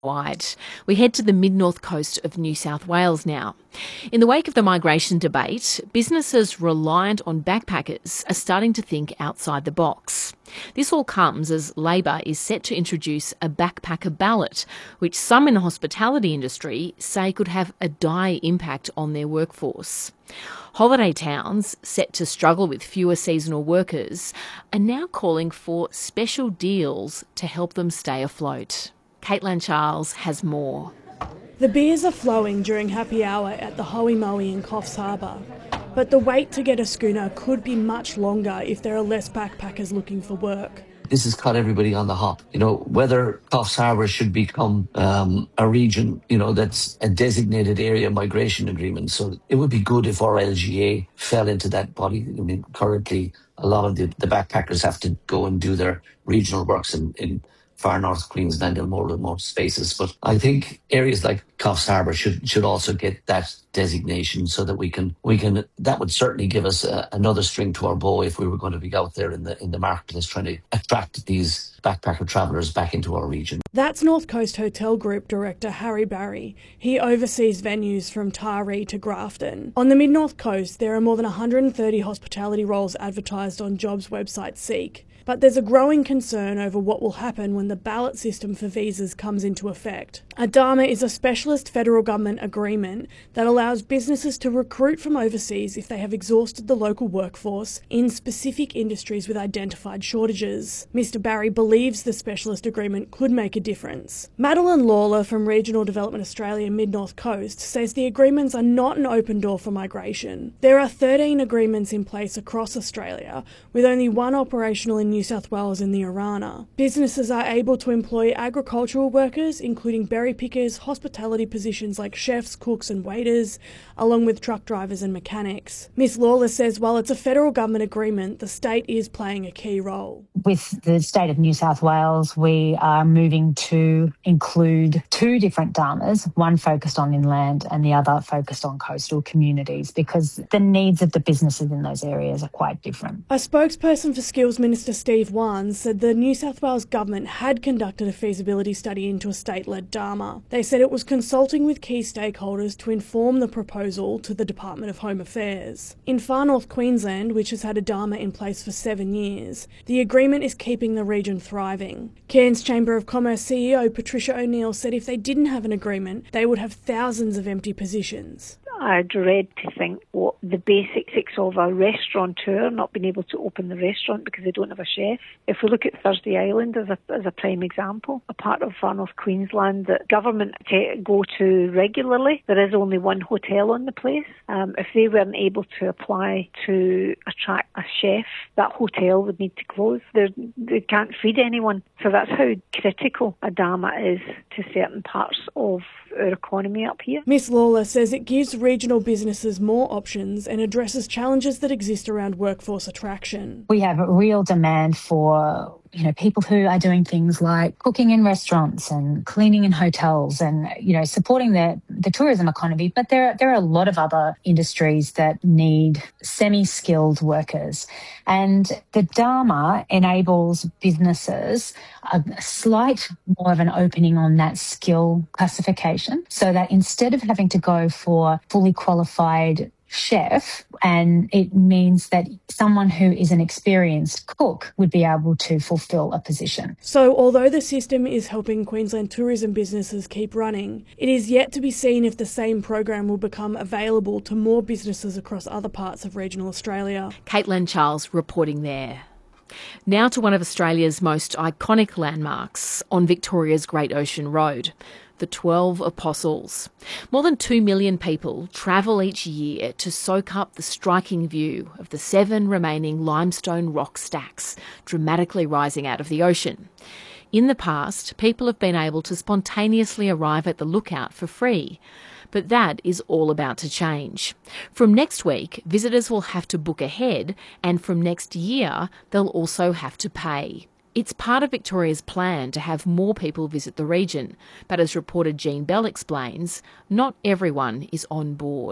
wide. We head to the mid-north coast of New South Wales now. In the wake of the migration debate, businesses reliant on backpackers are starting to think outside the box. This all comes as Labor is set to introduce a backpacker ballot, which some in the hospitality industry say could have a dire impact on their workforce. Holiday towns, set to struggle with fewer seasonal workers, are now calling for special deals to help them stay afloat. Caitlin Charles has more. The beers are flowing during happy hour at the Hoey Moey in Coffs Harbour. But the wait to get a schooner could be much longer if there are less backpackers looking for work. This has caught everybody on the hop. Whether Coffs Harbour should become a region, that's a designated area migration agreement. So it would be good if our LGA fell into that body. I mean, currently, a lot of the backpackers have to go and do their regional works in far north Queensland and more remote spaces. But I think areas like Coffs Harbour should also get that designation so that we can that would certainly give us another string to our bow if we were going to be out there in the marketplace trying to attract these backpacker travellers back into our region. That's North Coast Hotel Group Director Harry Barry. He oversees venues from Taree to Grafton. On the mid-north coast, there are more than 130 hospitality roles advertised on jobs website Seek. But there's a growing concern over what will happen when the ballot system for visas comes into effect. ADAMA is a specialist federal government agreement that allows businesses to recruit from overseas if they have exhausted the local workforce in specific industries with identified shortages. Mr. Barry believes the specialist agreement could make a difference. Madeline Lawler from Regional Development Australia Mid-North Coast says the agreements are not an open door for migration. There are 13 agreements in place across Australia, with only one operational in New South Wales and the Orana. Businesses are able to employ agricultural workers, including berry pickers, hospitality positions like chefs, cooks and waiters, along with truck drivers and mechanics. Ms Lawler says while it's a federal government agreement, the state is playing a key role. With the state of New South Wales, we are moving to include two different DAMAs, one focused on inland and the other focused on coastal communities, because the needs of the businesses in those areas are quite different. A spokesperson for Skills Minister Steve Wans said the New South Wales government had conducted a feasibility study into a state-led DAMA. They said it was consulting with key stakeholders to inform the proposal to the Department of Home Affairs. In far north Queensland, which has had a DAMA in place for 7 years, the agreement is keeping the region thriving. Cairns Chamber of Commerce CEO Patricia O'Neill said if they didn't have an agreement, they would have thousands of empty positions. I dread to think what the basics of a restaurateur not being able to open the restaurant because they don't have a chef. If we look at Thursday Island as a prime example, a part of far north Queensland that government go to regularly, there is only one hotel on the place. If they weren't able to apply to attract a chef, that hotel would need to close. They can't feed anyone. So that's how critical a DAMA is to certain parts of our economy up here. Ms Lawler says it gives regional businesses more options and addresses challenges that exist around workforce attraction. We have a real demand for people who are doing things like cooking in restaurants and cleaning in hotels and, supporting the tourism economy. But there are a lot of other industries that need semi-skilled workers. And the DAMA enables businesses a slight more of an opening on that skill classification so that instead of having to go for fully qualified chef, and it means that someone who is an experienced cook would be able to fulfil a position. So although the system is helping Queensland tourism businesses keep running, it is yet to be seen if the same program will become available to more businesses across other parts of regional Australia. Caitlin Charles reporting there. Now to one of Australia's most iconic landmarks on Victoria's Great Ocean Road, the 12 Apostles. More than 2 million people travel each year to soak up the striking view of the 7 remaining limestone rock stacks dramatically rising out of the ocean. In the past, people have been able to spontaneously arrive at the lookout for free. But that is all about to change. From next week, visitors will have to book ahead, and from next year, they'll also have to pay. It's part of Victoria's plan to have more people visit the region, but as reporter Jean Bell explains, not everyone is on board.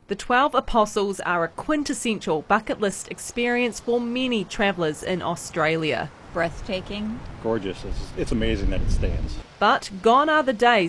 The 12 Apostles are a quintessential bucket list experience for many travellers in Australia. Breathtaking. Gorgeous. It's amazing that it stands. But gone are the days